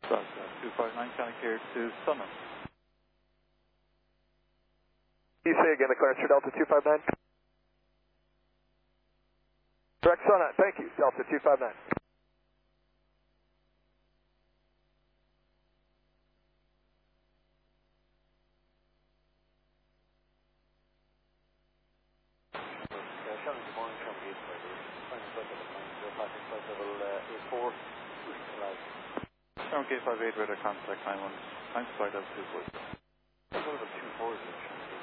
Delta 259, can I clear to Summit? You say again the clearance for Delta 259? Direct Summit, thank you, Delta 259. Shannon, good morning, Shannon Gate, by the way. Final flight level 90, passing flight level 84, Houston Live. Shannon Gate 58, radar contact 91, time flight level 24. Flight level 24 is in Shannon Gate.